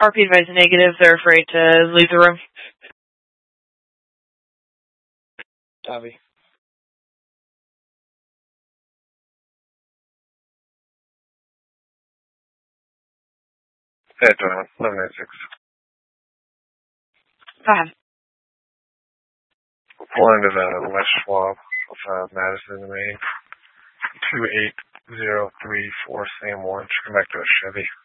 RP advised negative. They're afraid to leave the room. Copy. Hey, 1186. Go ahead. Pulling to the West Schwab of Madison, Maine. 28034 Sam 1. Come back to a Chevy.